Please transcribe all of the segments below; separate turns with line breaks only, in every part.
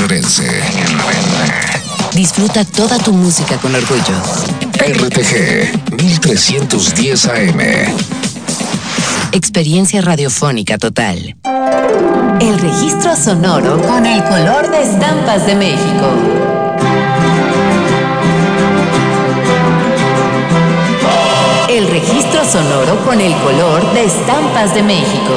Guerrerense.
Disfruta toda tu música con orgullo.
RTG 1310 AM.
Experiencia radiofónica total. El registro sonoro con el color de estampas de México. El registro sonoro con el color de estampas de México.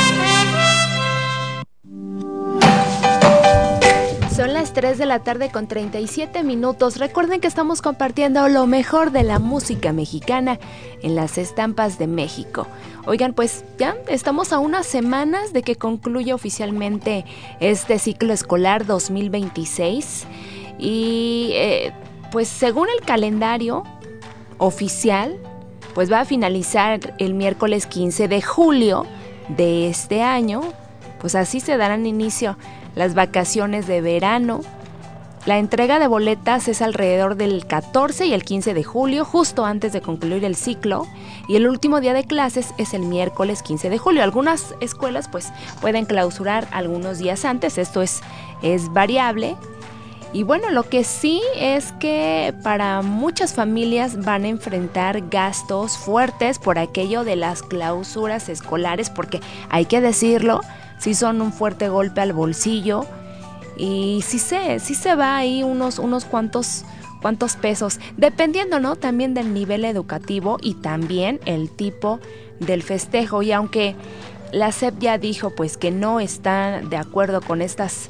Son las 3 de la tarde con 37 minutos. Recuerden que estamos compartiendo lo mejor de la música mexicana en las estampas de México. Oigan, pues ya estamos a unas semanas de que concluya oficialmente este ciclo escolar 2026. Y pues según el calendario oficial, pues va a finalizar el miércoles 15 de julio de este año. Pues así se darán inicio las vacaciones de verano. La entrega de boletas es alrededor del 14 y el 15 de julio, justo antes de concluir el ciclo. Y el último día de clases es el miércoles 15 de julio. Algunas escuelas pues pueden clausurar algunos días antes, esto es variable. Y bueno, lo que sí es que para muchas familias van a enfrentar gastos fuertes por aquello de las clausuras escolares, porque hay que decirlo, sí son un fuerte golpe al bolsillo y sí se va ahí unos cuantos pesos, dependiendo, ¿no? También del nivel educativo y también el tipo del festejo. Y aunque la SEP ya dijo pues que no está de acuerdo con estas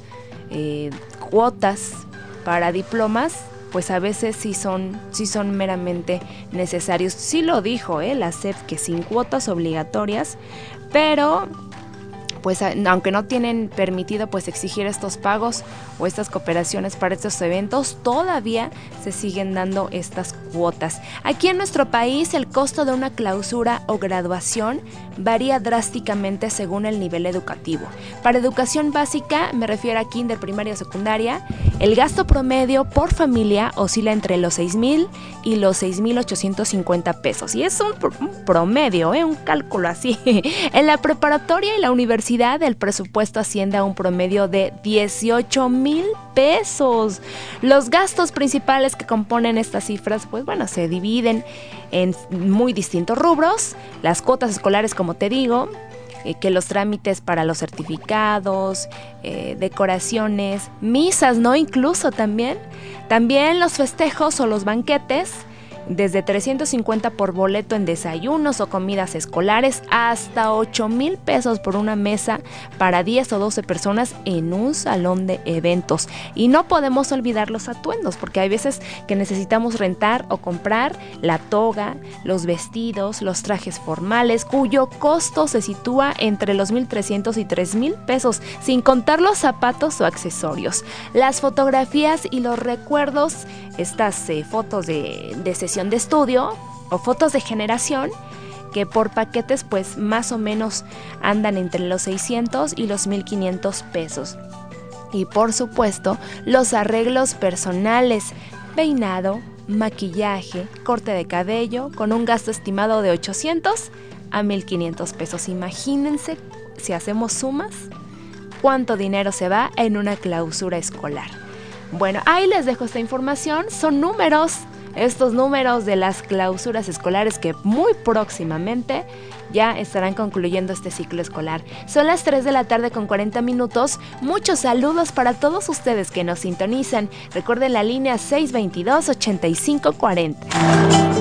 cuotas para diplomas, pues a veces sí son meramente necesarios. Sí lo dijo la SEP, que sin cuotas obligatorias, pero pues aunque no tienen permitido pues exigir estos pagos o estas cooperaciones para estos eventos, todavía se siguen dando estas cuotas. Aquí en nuestro país el costo de una clausura o graduación varía drásticamente según el nivel educativo. Para educación básica, me refiero a kinder, primaria o secundaria, el gasto promedio por familia oscila entre los 6,000 y los 6,850 pesos. Y es un promedio, un cálculo así. En la preparatoria y la universidad el presupuesto asciende a un promedio de 18,000 pesos. Los gastos principales que componen estas cifras, pues bueno, se dividen en muy distintos rubros. Las cuotas escolares, como te digo, que los trámites para los certificados, decoraciones, misas, ¿no? Incluso también los festejos o los banquetes, desde 350 por boleto en desayunos o comidas escolares hasta 8,000 pesos por una mesa para 10 o 12 personas en un salón de eventos. Y no podemos olvidar los atuendos, porque hay veces que necesitamos rentar o comprar la toga, los vestidos, los trajes formales, cuyo costo se sitúa entre los 1,300 y 3,000 pesos, sin contar los zapatos o accesorios. Las fotografías y los recuerdos, estas fotos de sesión de estudio o fotos de generación, que por paquetes pues más o menos andan entre los 600 y los 1,500 pesos. Y por supuesto los arreglos personales, peinado, maquillaje, corte de cabello, con un gasto estimado de 800 a 1,500 pesos. Imagínense, si hacemos sumas, cuánto dinero se va en una clausura escolar. Bueno, ahí les dejo esta información. Son números, estos números de las clausuras escolares que muy próximamente ya estarán concluyendo este ciclo escolar. Son las 3 de la tarde con 40 minutos. Muchos saludos para todos ustedes que nos sintonizan. Recuerden la línea 622-8540.